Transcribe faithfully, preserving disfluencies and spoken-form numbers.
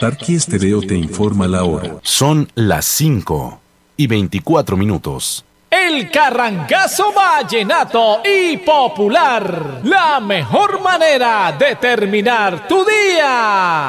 Tarqui Estéreo te informa la hora. Son las cinco y veinticuatro minutos. El Carrangazo Vallenato y Popular, la mejor manera de terminar tu día.